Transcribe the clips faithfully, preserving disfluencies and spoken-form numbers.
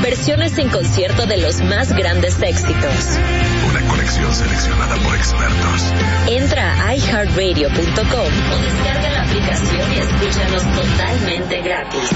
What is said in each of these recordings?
versiones en concierto de los más grandes éxitos. Una colección seleccionada por expertos. Entra a i heart radio punto com o descarga la aplicación y escúchanos totalmente gratis.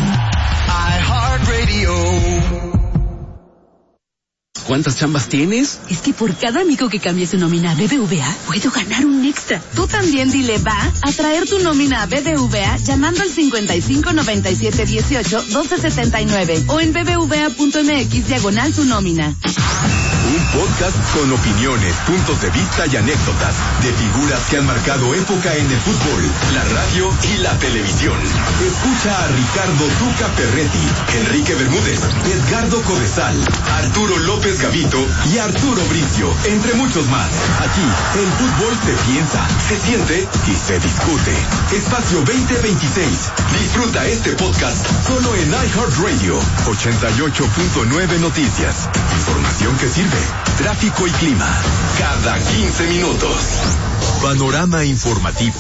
iHeartRadio. ¿Cuántas chambas tienes? Es que por cada amigo que cambie su nómina a B B V A, puedo ganar un extra. Tú también dile va a traer tu nómina a B B V A llamando al cincuenta y cinco noventa y siete dieciocho doce setenta y nueve o en bbva.mx diagonal tu nómina. Un podcast con opiniones, puntos de vista y anécdotas de figuras que han marcado época en el fútbol, la radio y la televisión. Escucha a Ricardo Tuca Ferretti, Enrique Bermúdez, Edgardo Codesal, Arturo López Gavito y Arturo Bricio, entre muchos más. Aquí, el fútbol se piensa, se siente y se discute. Espacio veinte veintiséis. Disfruta este podcast solo en iHeartRadio. ochenta y ocho punto nueve Noticias. Información que sirve. Tráfico y clima. Cada quince minutos. Panorama informativo.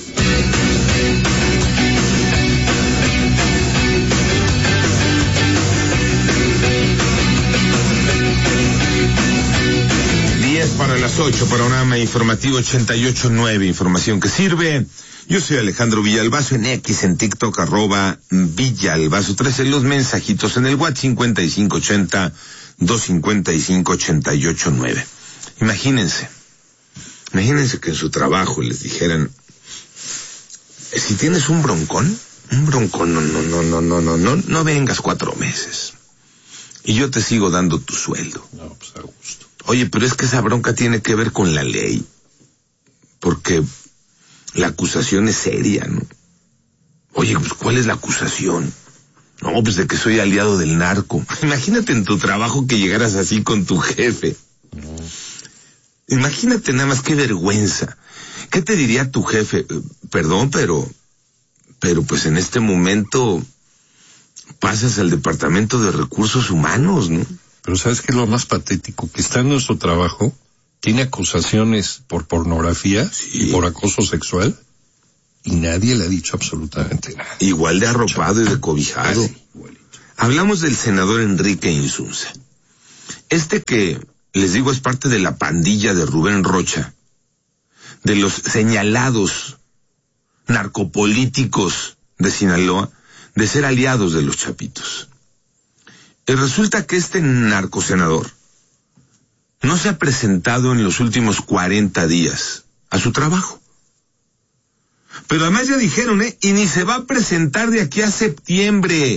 diez para las ocho, panorama informativo ochenta y ocho punto nueve, información que sirve. Yo soy Alejandro Villalbazo, en X, en TikTok, arroba Villalbazo trece, los mensajitos en el WhatsApp cincuenta y cinco ochenta, doscientos cincuenta y cinco, ochenta y ocho nueve. Imagínense, imagínense que en su trabajo les dijeran, si tienes un broncón, un broncón, no, no, no, no, no, no, no, no vengas cuatro meses. Y yo te sigo dando tu sueldo. No, pues a gusto. Oye, pero es que esa bronca tiene que ver con la ley, porque la acusación es seria, ¿no? Oye, pues ¿cuál es la acusación? No, pues de que soy aliado del narco. Imagínate en tu trabajo que llegaras así con tu jefe. No. Imagínate nada más, qué vergüenza. ¿Qué te diría tu jefe? Perdón, pero, pero pues en este momento pasas al Departamento de Recursos Humanos, ¿no? Pero ¿sabes qué es lo más patético? Que está en nuestro trabajo, tiene acusaciones por pornografía sí. y por acoso sexual, y nadie le ha dicho absolutamente nada. Igual de arropado y de cobijado. Casi, hablamos del senador Enrique Insunza. Este que, les digo, es parte de la pandilla de Rubén Rocha, de los señalados narcopolíticos de Sinaloa, de ser aliados de los Chapitos. Y resulta que este narcosenador no se ha presentado en los últimos cuarenta días a su trabajo. Pero además ya dijeron, ¿eh? Y ni se va a presentar de aquí a septiembre.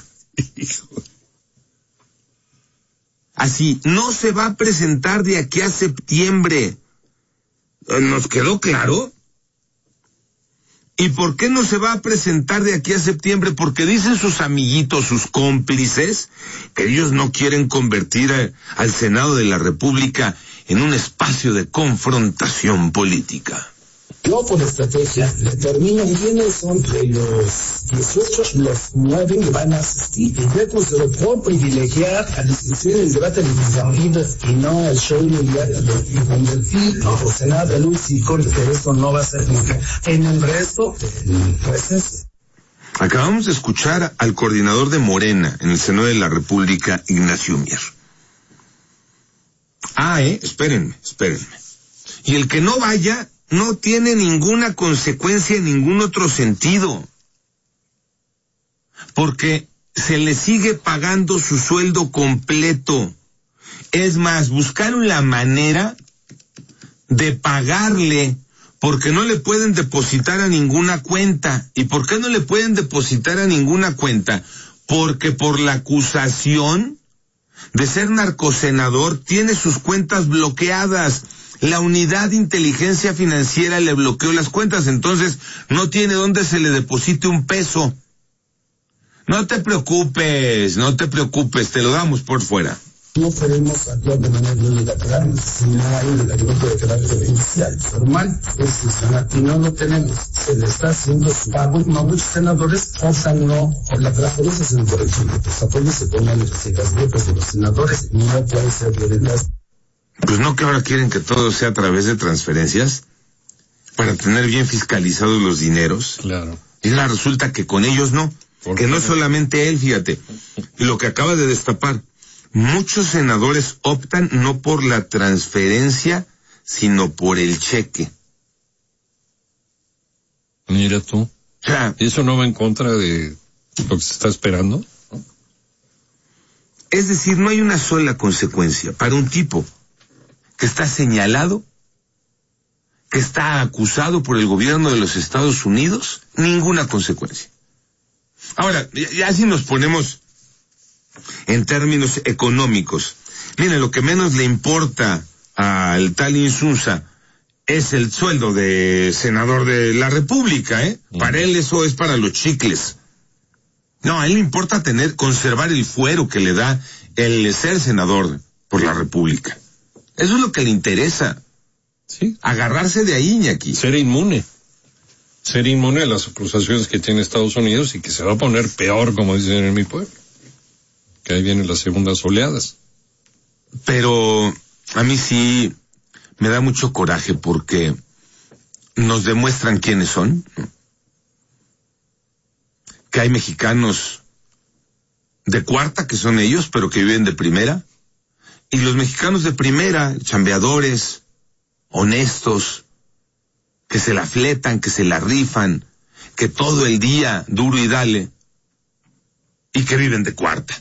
Así, no se va a presentar de aquí a septiembre. ¿Nos quedó claro? ¿Y por qué no se va a presentar de aquí a septiembre? Porque dicen sus amiguitos, sus cómplices, que ellos no quieren convertir a, al Senado de la República en un espacio de confrontación política. No por estrategia, determinan quiénes son de los dieciocho, los nueve que van a asistir. Y ya consideró por privilegiar a discutir el debate legislativo y no el show mundial de convertir el Senado en un circo, que eso no va a ser nunca en el resto del proceso. Acabamos de escuchar al coordinador de Morena en el Senado de la República, Ignacio Mier. Ah, eh, espérenme, espérenme. Y el que no vaya no tiene ninguna consecuencia en ningún otro sentido, porque se le sigue pagando su sueldo completo. Es más, buscaron la manera de pagarle, porque no le pueden depositar a ninguna cuenta. ¿Y por qué no le pueden depositar a ninguna cuenta? Porque por la acusación de ser narcosenador tiene sus cuentas bloqueadas. La unidad de inteligencia financiera le bloqueó las cuentas, entonces no tiene dónde se le deposite un peso. No te preocupes, no te preocupes, te lo damos por fuera. No podemos actuar de manera unilateral, si no hay un reglamento de carácter inicial. Formal es funcionar y no lo tenemos. Se le está haciendo su pago. No, muchos senadores optan no por la transferencia, sino por el sueldo. Los apoyos se ponen en las hijas grupos de los senadores. No puede ser violencia. Pues no, que ahora quieren que todo sea a través de transferencias para tener bien fiscalizados los dineros. Claro. Y ahora resulta que con ellos no. Que no solamente él, fíjate, lo que acaba de destapar. muchos senadores optan no por la transferencia, sino por el cheque. Mira tú. O sea, ¿eso no va en contra de lo que se está esperando? Es decir, no hay una sola consecuencia para un tipo que está señalado, que está acusado por el gobierno de los Estados Unidos, ninguna consecuencia. Ahora, ya si nos ponemos en términos económicos, miren, lo que menos le importa al tal Insunza es el sueldo de senador de la República, ¿eh? Uh-huh. Para él eso es para los chicles. No, a él le importa tener, conservar el fuero que le da el ser senador por la República. Eso es lo que le interesa. Sí. Agarrarse de ahí, Iñaki. Ser inmune. Ser inmune a las acusaciones que tiene Estados Unidos y que se va a poner peor, como dicen en mi pueblo. Que ahí vienen las segundas oleadas. Pero a mí sí me da mucho coraje porque nos demuestran quiénes son, ¿no? Que hay mexicanos de cuarta, que son ellos, pero que viven de primera, y los mexicanos de primera, chambeadores, honestos, que se la fletan, que se la rifan, que todo el día duro y dale, y que viven de cuarta.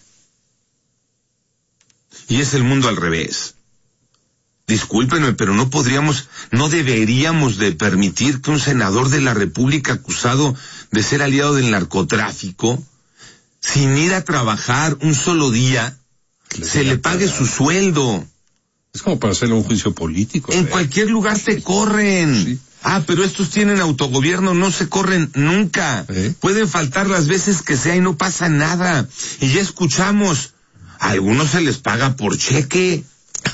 Y es el mundo al revés. Discúlpenme, pero no podríamos, no deberíamos de permitir que un senador de la República acusado de ser aliado del narcotráfico, sin ir a trabajar un solo día, le se le pague pagar su sueldo. Es como para hacerle un juicio político. En ¿eh? cualquier lugar te corren. Sí. Ah, pero estos tienen autogobierno, no se corren nunca. ¿Eh? Pueden faltar las veces que sea y no pasa nada. Y ya escuchamos, a algunos se les paga por cheque.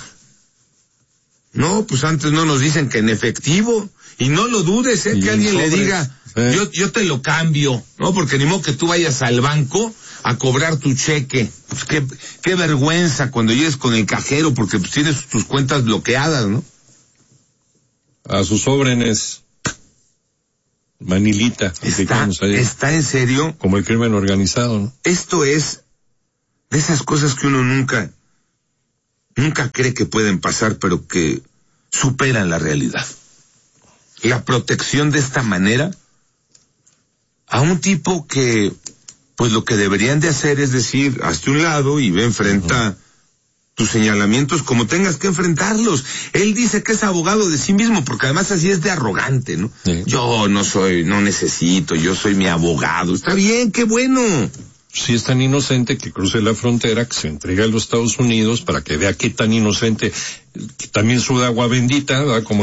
No, pues antes no nos dicen que en efectivo. Y no lo dudes, ¿eh? Que alguien sobres, le diga, ¿eh? yo, yo te lo cambio, ¿no? Porque ni modo que tú vayas al banco a cobrar tu cheque. Pues qué, qué vergüenza cuando llegues con el cajero porque pues tienes tus cuentas bloqueadas, ¿no? A sus órdenes. Manilita. Está, está en serio. Como el crimen organizado, ¿no? Esto es de esas cosas que uno nunca, nunca cree que pueden pasar, pero que superan la realidad. La protección de esta manera a un tipo que, pues lo que deberían de hacer es decir, hazte un lado y ve, enfrenta uh-huh. tus señalamientos como tengas que enfrentarlos. Él dice que es abogado de sí mismo, porque además así es de arrogante, ¿no? Sí. Yo no soy, no necesito, yo soy mi abogado. Está bien, qué bueno. Si es tan inocente que cruce la frontera, que se entregue a los Estados Unidos para que vea qué tan inocente, que también suda agua bendita, ¿verdad? Como